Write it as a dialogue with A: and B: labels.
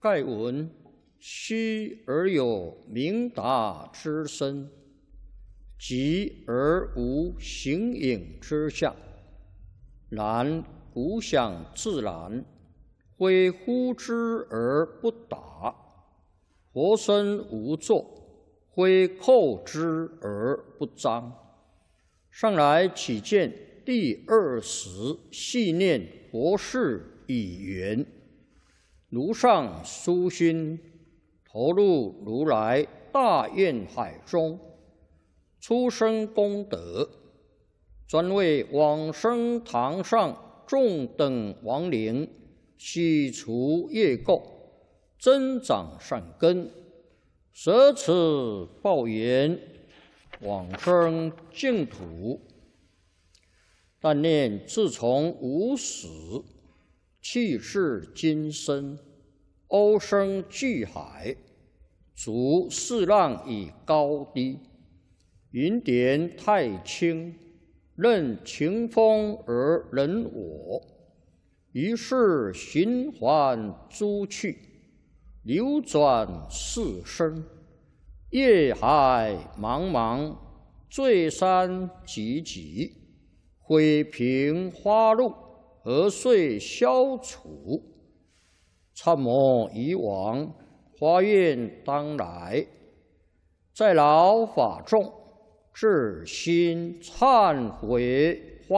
A: 盖闻虚而有明达之身，寂而无形影之相。然古想自然，非呼之而不达；活身无作，非叩之而不彰。上来起见第20细念佛事已圆，如上殊心，投入如来大愿海中，出生功德，专为往生堂上众等亡灵洗除业垢，增长善根，舍此报缘，往生净土。但念自从无始，气至今生，欧生巨海，逐四浪以高低，云点太清，任情风而人我。于是循环诸趣，流转四生，业海茫茫，罪山积积，毁平花露，何遂消除？参谋以往，发愿当来，在劳法众，至心忏悔。